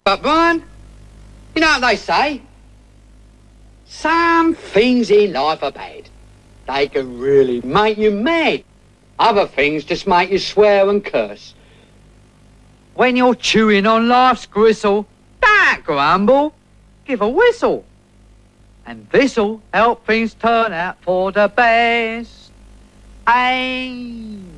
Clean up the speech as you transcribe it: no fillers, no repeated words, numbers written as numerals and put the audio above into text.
But, Brian, you know what they say? Some things in life are bad. They can really make you mad. Other things just make you swear and curse. When you're chewing on life's gristle, don't grumble, give a whistle. And this'll help things turn out for the best. Amen.